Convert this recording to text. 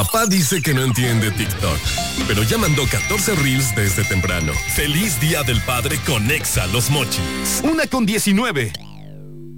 Papá dice que no entiende TikTok, pero ya mandó 14 reels desde temprano. Feliz Día del Padre con Exa Los Mochis. 1:19.